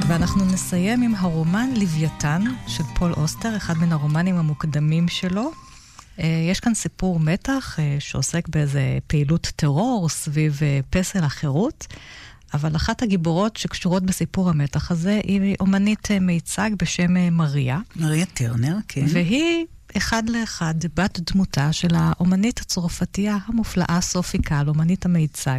ואנחנו נסיים עם הרומן לוויתן של פול אוסטר, אחד מן הרומנים המוקדמים שלו. יש כאן סיפור מתח שעוסק באיזה פעילות טרור סביב פסל החירות, אבל אחת הגיבורות שקשורות בסיפור המתח הזה היא אומנית מיצג בשם מריה. מריה טרנר, כן. והיא אחד לאחד בת דמותה של האומנית הצרפתייה המופלאה סופי קל, אומנית המיצג,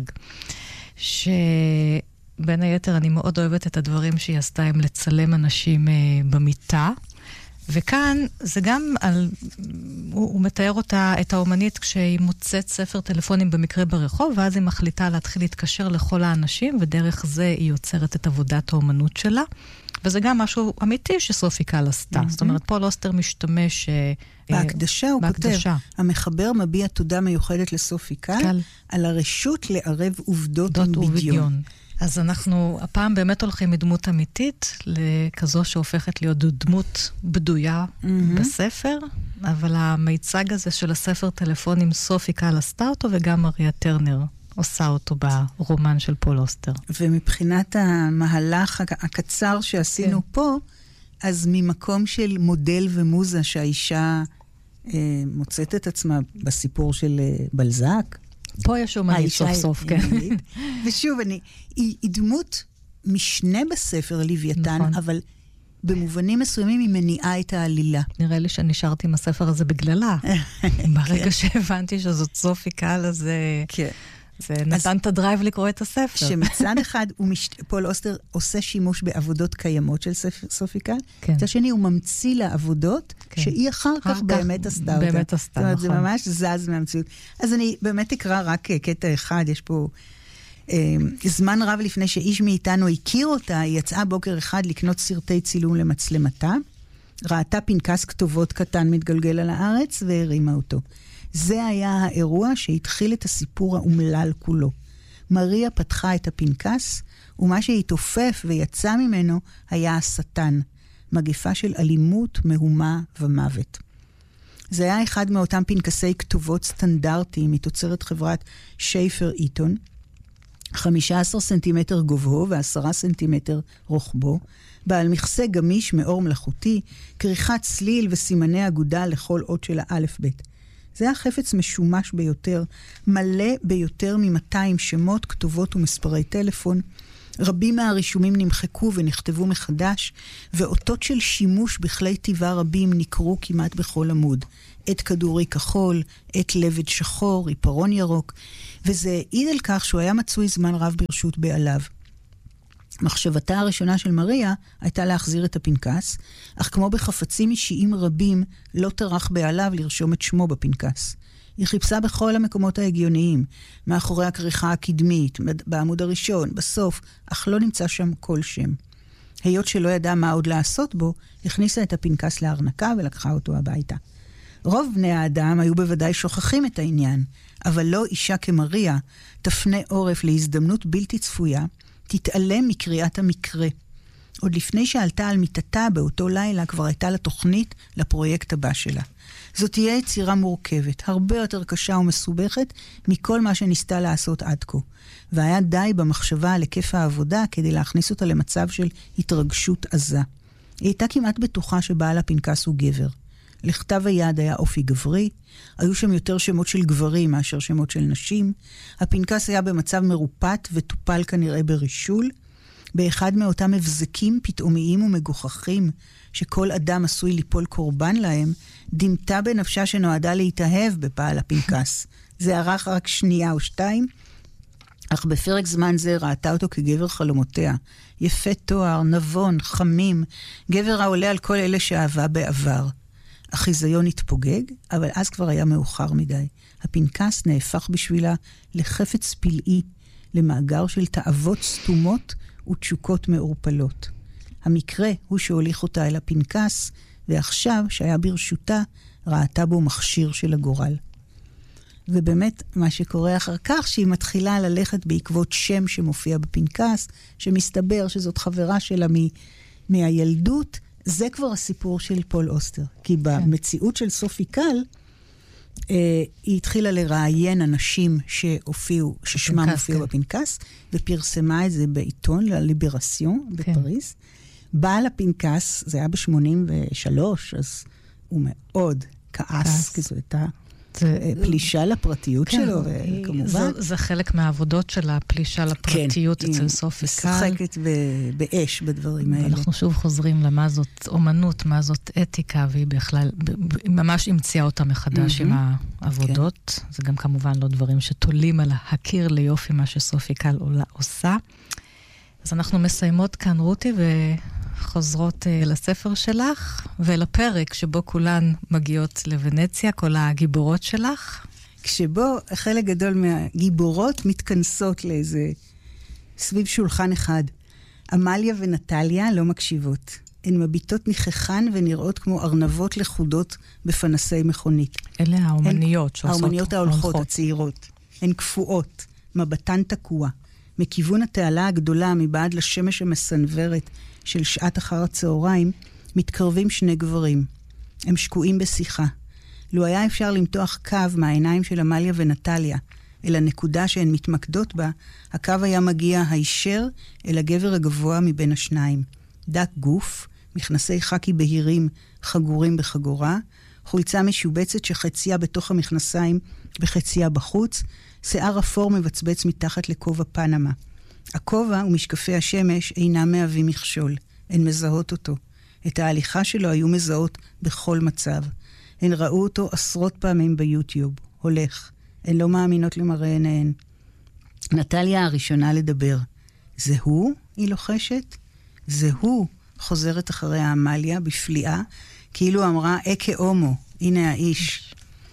בין היתר אני מאוד אוהבת את הדברים שהיא עשתה עם לצלם אנשים במיטה, וכאן זה גם הוא מתאר אותה, את האומנית, כשהיא מוצאת ספר טלפונים במקרה ברחוב, ואז היא מחליטה להתחיל להתקשר לכל האנשים, ודרך זה היא יוצרת את עבודת האומנות שלה, וזה גם משהו אמיתי שסופי קל עשתה. זאת אומרת, פול אוסטר משתמש בהקדשה, הוא כותב, המחבר מביע תודה מיוחדת לסופי קל, על הרשות לערב עובדות עם בדיון. אז אנחנו הפעם באמת הולכים מדמות אמיתית לכזו שהופכת להיות דמות בדויה בספר, אבל המיצג הזה של הספר טלפונים סופי קל עשתה אותו, וגם מריה טרנר עושה אותו ברומן של פול אוסטר. ומבחינת המהלך הקצר שעשינו פה, אז ממקום של מודל ומוזה שהאישה מוצאת את עצמה בסיפור של בלזק, פה יש אומנית סוף סוף, כן. ושוב, היא דמות משנה בספר לוויתן, אבל במובנים מסוימים היא מניעה את העלילה. נראה לי שנשארתי עם הספר הזה בגללה. ברגע שהבנתי שזאת סופי קל, אז זה נתן את הדרייב לקרוא את הספר. שמצד אחד, פול אוסטר עושה שימוש בעבודות קיימות של סופי קל, מצד שני הוא ממציא לה עבודות שהיא אחר כך באמת עשתה אותה. באמת עשתה, נכון. זה ממש זז מהמציאות. אז אני באמת אקרא רק קטע אחד, יש פה זמן רב לפני שאיש מאיתנו הכיר אותה, היא יצאה בוקר אחד לקנות סרטי צילום למצלמתה, ראתה פנקס כתובות קטן מתגלגל על הארץ והרימה אותו. זה היה האירוע שהתחיל את הסיפור האומלל כולו. מריה פתחה את הפנקס, ומה שהתעופף ויצא ממנו היה השטן, מגפה של אלימות, מהומה ומוות. זה היה אחד מאותם פנקסי כתובות סטנדרטיים מתוצרת חברת שייפר איטון, 15 סנטימטר גובהו ו10 סנטימטר רוחבו, בעל מכסה גמיש מאור מלאכותי, כריכת צליל וסימני אגודה לכל אות של האלף בית. זה היה חפץ משומש ביותר, מלא ביותר מ-200 שמות, כתובות ומספרי טלפון. רבים מהרישומים נמחקו ונכתבו מחדש, ואותות של שימוש בכלי טבעה רבים נקרו כמעט בכל עמוד. עת כדורי כחול, עת לבד שחור, עיפרון ירוק, וזה העיד על כך שהוא היה מצוי זמן רב ברשות בעליו. מחשבתה הראשונה של מריה הייתה להחזיר את הפנקס, אך כמו בחפצים אישיים רבים לא טרח בעליו לרשום את שמו בפנקס. היא חיפשה בכל המקומות ההגיוניים, מאחורי הכריכה הקדמית, בעמוד הראשון, בסוף, אך לא נמצא שם כל שם. היות שלא ידעה מה עוד לעשות בו, הכניסה את הפנקס לארנקה ולקחה אותו הביתה. רוב בני האדם היו בוודאי שוכחים את העניין, אבל לא אישה כמריה תפנה עורף להזדמנות בלתי צפויה, תתעלם מקריאת המקרה. עוד לפני שעלתה על מיטתה באותו לילה כבר הייתה לה תוכנית לפרויקט הבא שלה. זאת תהיה יצירה מורכבת, הרבה יותר קשה ומסובכת מכל מה שניסתה לעשות עד כה. והיה די במחשבה על היקף העבודה כדי להכניס אותה למצב של התרגשות עזה. היא הייתה כמעט בטוחה שבעל הפנקס הוא גבר. לכתב היד היה אופי גברי, היו שם יותר שמות של גברים מאשר שמות של נשים, הפנקס היה במצב מרופט וטופל כנראה ברישול, באחד מאותם מבזקים פתאומיים ומגוחכים שכל אדם עשוי ליפול קורבן להם, דמתה בנפשה שנועדה להתאהב בפעל הפנקס. זה ערך רק שנייה או שתיים, אך בפרק זמן זה ראתה אותו כגבר חלומותיה, יפה תואר, נבון, חמים, גבר העולה על כל אלה שאהבה בעבר. החיזיון התפוגג, אבל אז כבר היה מאוחר מדי. הפנקס נהפך בשבילה לחפץ פלאי, למאגר של תאוות סתומות ותשוקות מעורפלות. המקרה הוא שהוליך אותה אל הפנקס, ועכשיו, שהיה ברשותה, ראתה בו מכשיר של הגורל. ובאמת, מה שקורה אחר כך, שהיא מתחילה ללכת בעקבות שם שמופיע בפנקס, שמסתבר שזאת חברה שלה מהילדות, זה כבר הסיפור של פול אוסטר. כי במציאות של סופי קל, היא התחילה לראיין אנשים ששמם הופיעו בפנקס, ופרסמה את זה בעיתון, לליברסיון בפריז. בעל הפנקס, זה היה ב-83, אז הוא מאוד כעס, כי זו הייתה פלישה לפרטיות שלו, כמובן. זה חלק מהעבודות של הפלישה לפרטיות אצל סופי קל. היא משחקת באש בדברים האלה. ואנחנו שוב חוזרים למה זאת אומנות, מה זאת אתיקה, והיא בכלל, ממש המציאה אותה מחדש עם העבודות. זה גם כמובן לא דברים שתולים על הקיר ליופי מה שסופי קל עושה. אז אנחנו מסיימות כאן, רותי, וחוזרות לספר שלך, ולפרק שבו כולן מגיעות לוונציה, כל הגיבורות שלך. כשבו חלק גדול מהגיבורות מתכנסות לאיזה סביב שולחן אחד. אמליה ונטליה לא מקשיבות. הן מביטות ניחכן ונראות כמו ארנבות לחודות בפנסי מכונית. אלה האומניות שעושות. האומניות ההולכות, הצעירות. הן קפואות, מבטן תקוע. מכיוון התעלה הגדולה מבעד לשמש המסנוורת של שעת אחר הצהריים, מתקרבים שני גברים. הם שקועים בשיחה. לו היה אפשר למתוח קו מהעיניים של אמליה ונטליה, אל הנקודה שהן מתמקדות בה, הקו היה מגיע הישר אל הגבר הגבוה מבין השניים. דק גוף, מכנסי חקי בהירים חגורים בחגורה, חולצה משובצת שחציה בתוך המכנסיים וחציה בחוץ, שיער אפור מבצבץ מתחת לכובע פנמה. הכובע ומשקפי השמש אינם מהווים מכשול, הן מזהות אותו. את ההליכה שלו היו מזהות בכל מצב. הן ראו אותו עשרות פעמים ביוטיוב, הולך. הן לא מאמינות למראה עיניהן. נטליה הראשונה לדבר. זה הוא? היא לוחשת. זה הוא, חוזרת אחרי אמליה בפליאה, כאילו אמרה, אקה הומו, הנה האיש.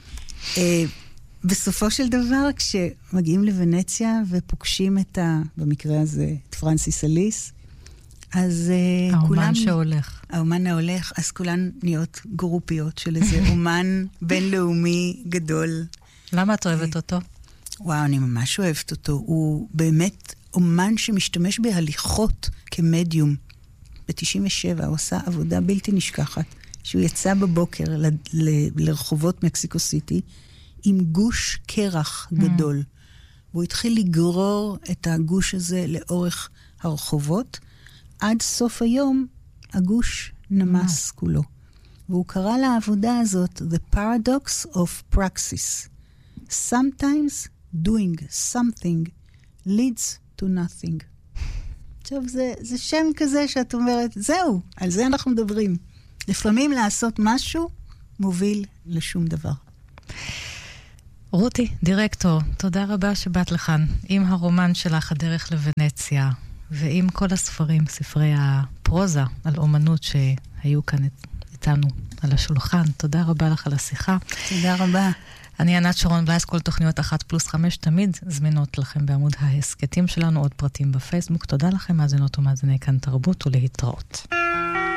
בסופו של דבר, כשמגיעים לוונציה ופוגשים במקרה הזה, את פרנסיס אליס, אז האומן שהולך. האומן ההולך, אז כולן נהיות גרופיות של איזה אומן בינלאומי גדול. למה את אוהבת אותו? וואו, אני ממש אוהבת אותו. הוא באמת אומן שמשתמש בהליכות כמדיום. ב-97 הוא עשה עבודה בלתי נשכחת, שהוא יצא בבוקר לרחובות מקסיקו סיטי, עם גוש קרח גדול. והוא התחיל לגרור את הגוש הזה לאורך הרחובות, עד סוף היום הגוש נמס כולו. והוא קרא לעבודה הזאת The Paradox of Praxis. Sometimes doing something leads to nothing. עכשיו, זה שם כזה שאת אומרת, זהו, על זה אנחנו מדברים. לפעמים לעשות משהו מוביל לשום דבר. רותי, דירקטור, תודה רבה שבאת לכאן עם הרומן שלך, הדרך לוונציה, ועם כל הספרים, ספרי הפרוזה על אומנות שהיו כאן איתנו על השולחן. תודה רבה לך על השיחה. תודה רבה. אני ענת שרון בלייס, כל תוכניות 1+5 תמיד זמינות לכם בעמוד ההסקטים שלנו, עוד פרטים בפייסבוק. תודה לכם, מאזינות ומאזיני כאן תרבות, ולהתראות.